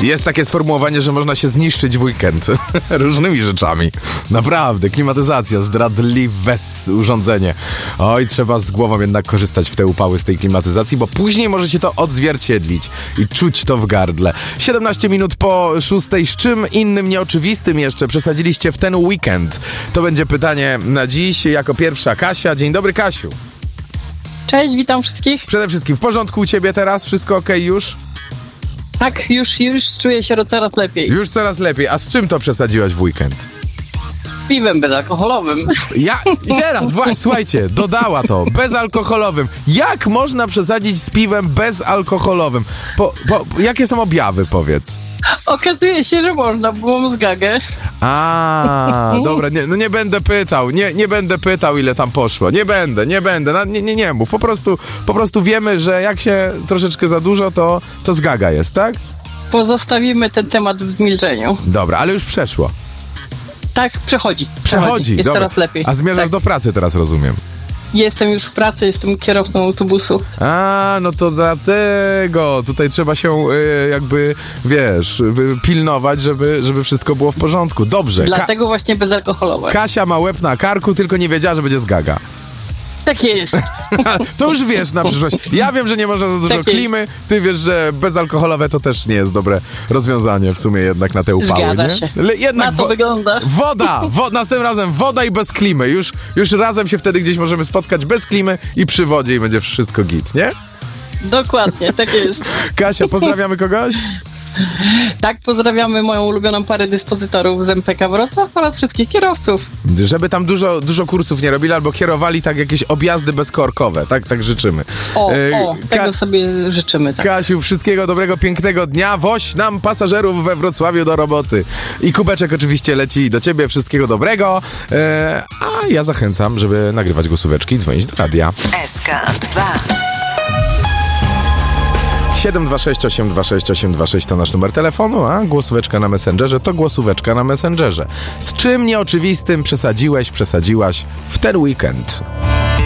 Jest takie sformułowanie, że można się zniszczyć w weekend różnymi rzeczami. Naprawdę, klimatyzacja, zdradliwe urządzenie. Oj, trzeba z głową jednak korzystać w te upały z tej klimatyzacji, bo później możecie to odzwierciedlić i czuć to w gardle. 17 minut po 6. Z czym innym nieoczywistym jeszcze przesadziliście w ten weekend? To będzie pytanie na dziś. Jako pierwsza Kasia. Dzień dobry, Kasiu. Cześć, witam wszystkich. Przede wszystkim w porządku u ciebie teraz? Wszystko okej już? Tak, już czuję się coraz lepiej. Już coraz lepiej. A z czym to przesadziłaś w weekend? Piwem bezalkoholowym. I teraz, słuchajcie, dodała to, bezalkoholowym. Jak można przesadzić z piwem bezalkoholowym? Jakie są objawy, powiedz? Okazuje się, że można, bo mam zgagę. Dobra, nie będę pytał, nie będę pytał, ile tam poszło. Nie będę, nie mów. Po prostu wiemy, że jak się troszeczkę za dużo, to zgaga jest, tak? Pozostawimy ten temat w milczeniu. Dobra, ale już przeszło. Tak, przechodzi. Jest dobra. coraz lepiej. A zmierzasz tak. do pracy teraz, rozumiem. Jestem już w pracy, jestem kierowcą autobusu. No to dlatego. Tutaj trzeba się pilnować, żeby wszystko było w porządku. Dobrze. Dlatego właśnie bezalkoholowe. Kasia ma łeb na karku, tylko nie wiedziała, że będzie zgaga. Tak jest. To już wiesz na przyszłość. Ja wiem, że nie można za dużo klimy. Ty wiesz, że bezalkoholowe to też nie jest dobre rozwiązanie w sumie jednak na te upały. Zgadza nie? się. Jednak na to wygląda. Następnym razem woda i bez klimy. Już razem się wtedy gdzieś możemy spotkać bez klimy i przy wodzie i będzie wszystko git, nie? Dokładnie, tak jest. Kasia, pozdrawiamy kogoś? Tak, pozdrawiamy moją ulubioną parę dyspozytorów z MPK Wrocław oraz wszystkich kierowców. Żeby tam dużo kursów nie robili albo kierowali tak jakieś objazdy bezkorkowe. Tak życzymy. Tego sobie życzymy. Tak. Kasiu, wszystkiego dobrego, pięknego dnia. Woź nam pasażerów we Wrocławiu do roboty. I kubeczek oczywiście leci do ciebie. Wszystkiego dobrego. A ja zachęcam, żeby nagrywać głosóweczki i dzwonić do radia. SK2 726 826 826 to nasz numer telefonu, a głosóweczka na Messengerze to głosóweczka na Messengerze. Z czym nieoczywistym przesadziłaś w ten weekend?